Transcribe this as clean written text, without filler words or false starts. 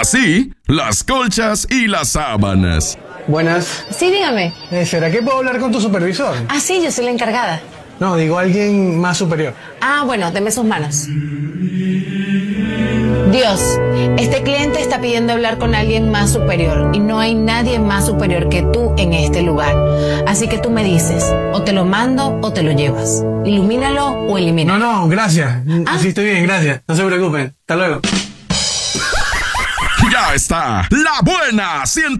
Así, las colchas y las sábanas. Buenas. Sí, dígame. ¿Será que puedo hablar con tu supervisor? Ah, sí, yo soy la encargada. No, digo alguien más superior. Ah, bueno, deme sus manos. Dios, este cliente está pidiendo hablar con alguien más superior y no hay nadie más superior que tú en este lugar. Así que tú me dices, o te lo mando o te lo llevas. Ilumínalo o elimínalo. No, gracias. Sí, estoy bien, gracias. No se preocupen. Hasta luego. Ya está, la buena 100.